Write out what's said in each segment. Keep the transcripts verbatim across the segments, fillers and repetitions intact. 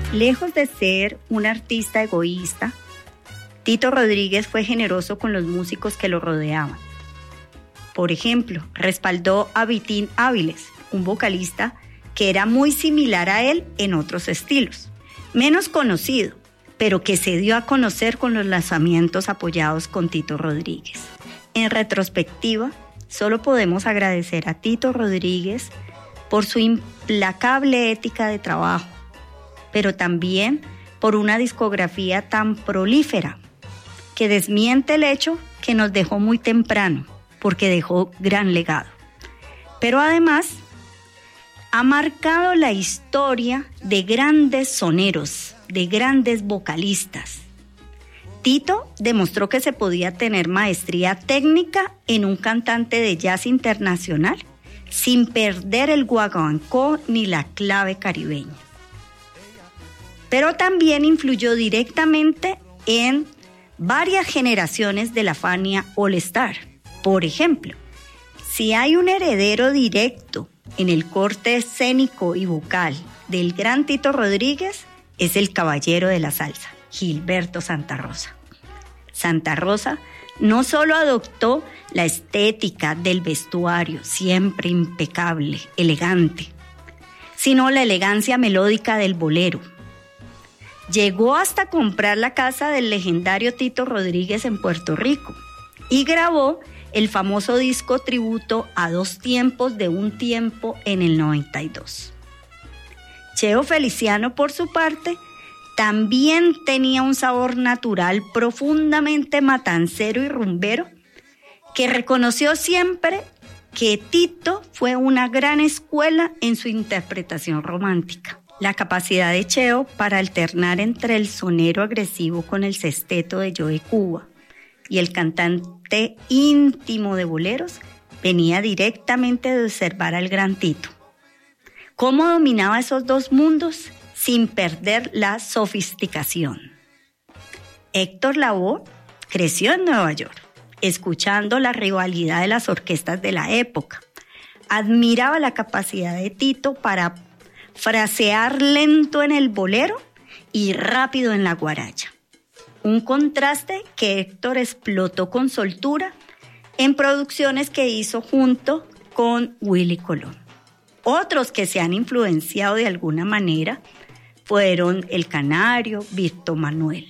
Lejos de ser un artista egoísta, Tito Rodríguez fue generoso con los músicos que lo rodeaban. Por ejemplo, respaldó a Vitín Áviles, un vocalista que era muy similar a él en otros estilos, menos conocido, pero que se dio a conocer con los lanzamientos apoyados con Tito Rodríguez. En retrospectiva, solo podemos agradecer a Tito Rodríguez por su implacable ética de trabajo, pero también por una discografía tan prolífera que desmiente el hecho que nos dejó muy temprano, porque dejó gran legado. Pero además, ha marcado la historia de grandes soneros, de grandes vocalistas. Tito demostró que se podía tener maestría técnica en un cantante de jazz internacional sin perder el guaguancó ni la clave caribeña. Pero también influyó directamente en varias generaciones de la Fania All Star. Por ejemplo, si hay un heredero directo en el corte escénico y vocal del gran Tito Rodríguez, es el caballero de la salsa, Gilberto Santa Rosa. Santa Rosa no solo adoptó la estética del vestuario, siempre impecable, elegante, sino la elegancia melódica del bolero. Llegó hasta comprar la casa del legendario Tito Rodríguez en Puerto Rico y grabó el famoso disco tributo a Dos Tiempos de un Tiempo en el noventa y dos. Cheo Feliciano, por su parte, también tenía un sabor natural profundamente matancero y rumbero, que reconoció siempre que Tito fue una gran escuela en su interpretación romántica. La capacidad de Cheo para alternar entre el sonero agresivo con el sesteto de Joe Cuba y el cantante íntimo de boleros venía directamente de observar al gran Tito. ¿Cómo dominaba esos dos mundos sin perder la sofisticación? Héctor Lavoe creció en Nueva York, escuchando la rivalidad de las orquestas de la época. Admiraba la capacidad de Tito para frasear lento en el bolero y rápido en la guaracha. Un contraste que Héctor explotó con soltura en producciones que hizo junto con Willy Colón. Otros que se han influenciado de alguna manera fueron El Canario, Víctor Manuel.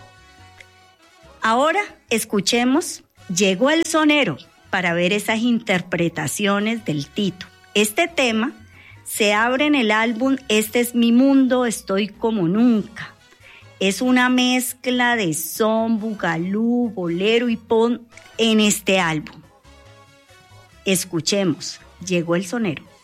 Ahora escuchemos Llegó el Sonero para ver esas interpretaciones del Tito. Este tema se abre en el álbum Este es mi mundo, estoy como nunca. Es una mezcla de son, bugalú, bolero y pon en este álbum. Escuchemos, Llegó el Sonero.